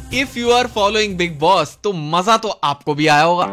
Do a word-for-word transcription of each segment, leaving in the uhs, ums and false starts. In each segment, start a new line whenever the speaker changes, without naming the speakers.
If you are following big boss तो मजा तो आपको भी आया होगा।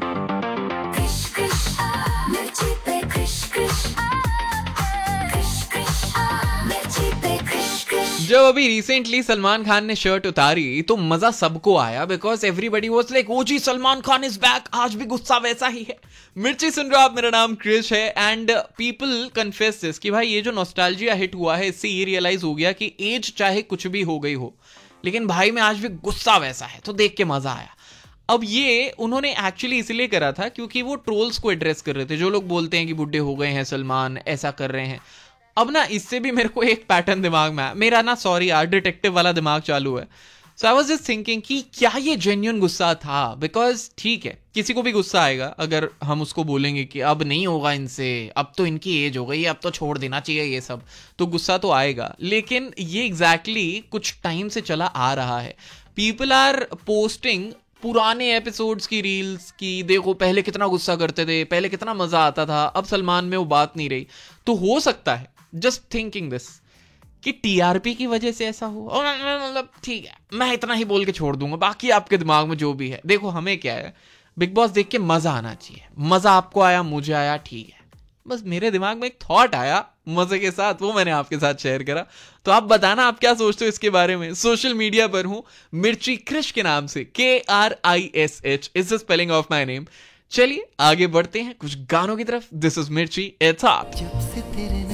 जब अभी रिसेंटली सलमान खान ने शर्ट उतारी तो मजा सबको आया, because everybody was like oh ji Salman Khan is back, आज भी गुस्सा वैसा ही है। मिर्ची सुन रहे हो आप, मेरा नाम क्रिश है एंड पीपल कन्फेस दिस कि भाई ये जो नॉस्टैल्जिया हिट हुआ है इससे ये रियलाइज हो गया कि एज चाहे कुछ भी हो गई हो लेकिन भाई में आज भी गुस्सा वैसा है, तो देख के मजा आया। अब ये उन्होंने एक्चुअली इसलिए करा था क्योंकि वो ट्रोल्स को एड्रेस कर रहे थे, जो लोग बोलते हैं कि बुढ़े हो गए हैं सलमान, ऐसा कर रहे हैं। अब ना इससे भी मेरे को एक पैटर्न दिमाग में आया, मेरा ना सॉरी यार डिटेक्टिव वाला दिमाग चालू है। सो आई वाज जस्ट थिंकिंग कि क्या ये जेन्युइन गुस्सा था, बिकॉज ठीक है किसी को भी गुस्सा आएगा अगर हम उसको बोलेंगे कि अब नहीं होगा इनसे, अब तो इनकी एज हो गई, अब तो छोड़ देना चाहिए ये सब, तो गुस्सा तो आएगा। लेकिन ये एग्जैक्टली exactly कुछ टाइम से चला आ रहा है। पीपल आर पोस्टिंग पुराने एपिसोड्स की रील्स की, देखो पहले कितना गुस्सा करते थे, पहले कितना मजा आता था, अब सलमान में वो बात नहीं रही। तो हो सकता है, जस्ट थिंकिंग दिस, कि टीआरपी की वजह से ऐसा हो। और मतलब ठीक है मैं इतना ही बोल के छोड़ दूंगा, बाकी आपके दिमाग में जो भी है। देखो हमें क्या है, बिग बॉस देख के मजा आना चाहिए, मजा आपको आया मुझे आया ठीक है, बस मेरे दिमाग में एक थॉट आया मजे के साथ, वो मैंने आपके साथ शेयर करा। तो आप बताना आप क्या सोचते हो इसके बारे में। सोशल मीडिया पर हूं मिर्ची क्रिश के नाम से, के are I S H is the spelling of my name. चलिए आगे बढ़ते हैं कुछ गानों की तरफ। दिस इज मिर्ची, इट्स अप।